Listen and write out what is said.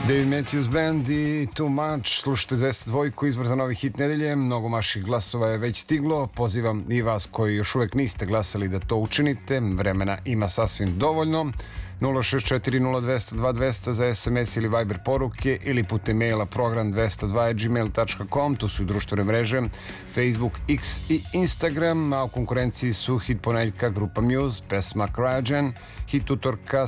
Dave Matthews Band i Too Much. Slušajte 202, izbor za novi hit nedelje. Mnogo vaših glasova je već stiglo. Pozivam i vas koji još uvek niste glasali da to učinite. Vremena ima sasvim dovoljno. 064-0200-2200 za SMS ili Viber poruke ili putem maila program202@gmail.com. Tu su i društvene mreže Facebook, X i Instagram, a u konkurenciji su hit ponedeljka grupa Muse, pesma Krajan, hit utorka